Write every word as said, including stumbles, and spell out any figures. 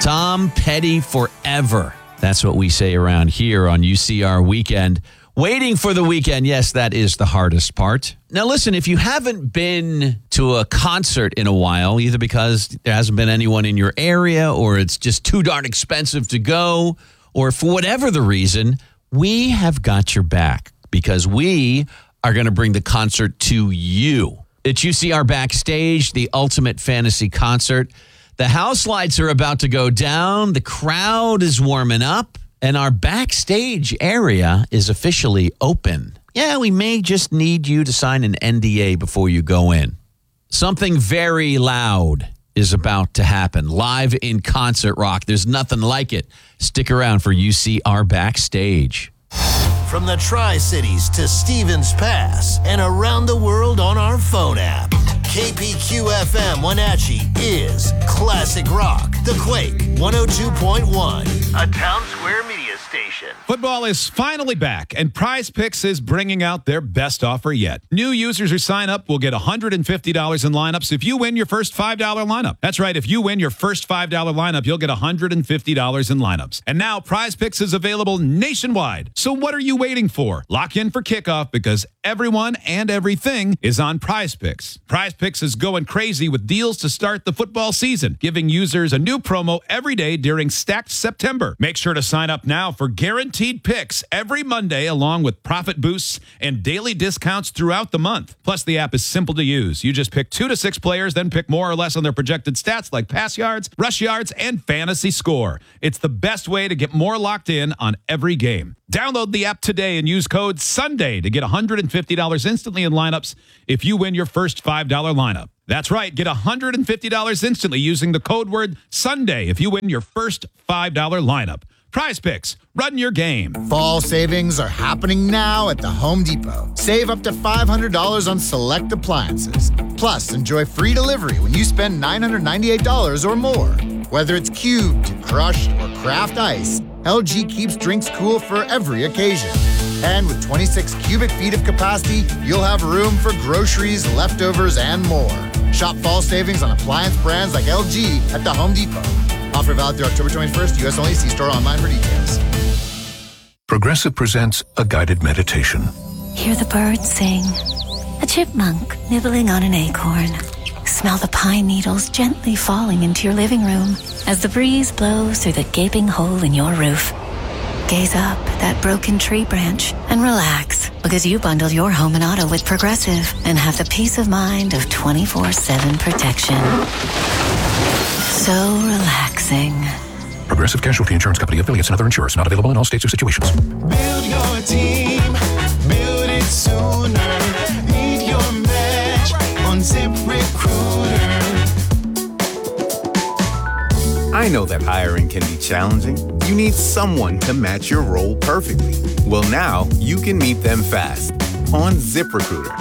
Tom Petty forever. That's what we say around here on U C R Weekend. Waiting for the weekend, yes, that is the hardest part. Now listen, if you haven't been to a concert in a while, either because there hasn't been anyone in your area or it's just too darn expensive to go, or for whatever the reason, we have got your back because we are going to bring the concert to you. It's U C R Backstage, the ultimate fantasy concert. The house lights are about to go down. The crowd is warming up. And our backstage area is officially open. Yeah, we may just need you to sign an N D A before you go in. Something very loud is about to happen. Live in concert rock. There's nothing like it. Stick around for U C R Backstage. From the Tri-Cities to Stevens Pass and around the world on our phone app. K P Q F M Wenatchee is Classic Rock. The Quake one oh two point one, a Town Square media station. Football is finally back, and Prize Picks is bringing out their best offer yet. New users who sign up will get one hundred fifty dollars in lineups if you win your first five dollar lineup. That's right, if you win your first five dollar lineup, you'll get one hundred fifty dollars in lineups. And now Prize Picks is available nationwide. So what are you waiting for? Lock in for kickoff because everyone and everything is on Prize Picks. Prize Picks is going crazy with deals to start the football season, giving users a new promo every day during Stacked September. Make sure to sign up now for guaranteed picks every Monday, along with profit boosts and daily discounts throughout the month. Plus, the app is simple to use. You just pick two to six players, then pick more or less on their projected stats like pass yards, rush yards, and fantasy score. It's the best way to get more locked in on every game. Download the app today and use code SUNDAY to get one hundred fifty dollars instantly in lineups if you win your first five dollar lineup. That's right, get one hundred fifty dollars instantly using the code word SUNDAY if you win your first five dollar lineup. Prize Picks, run your game. Fall savings are happening now at the Home Depot. Save up to five hundred dollars on select appliances. Plus, enjoy free delivery when you spend nine hundred ninety-eight dollars or more. Whether it's cubed, crushed, or craft ice, L G keeps drinks cool for every occasion. And with twenty-six cubic feet of capacity, you'll have room for groceries, leftovers, and more. Shop fall savings on appliance brands like L G at the Home Depot. Offer valid through October twenty-first, U S only. See store online for details. Progressive presents a guided meditation. Hear the birds sing. A chipmunk nibbling on an acorn. Smell the pine needles gently falling into your living room as the breeze blows through the gaping hole in your roof. Gaze up at that broken tree branch and relax because you bundle your home and auto with Progressive and have the peace of mind of twenty-four seven protection. So relaxing. Progressive Casualty Insurance Company, affiliates, and other insurers. Not available in all states or situations. Build your team. Build it sooner. Need your match on ZipRecruiter. I know that hiring can be challenging. You need someone to match your role perfectly. Well, now you can meet them fast on ZipRecruiter.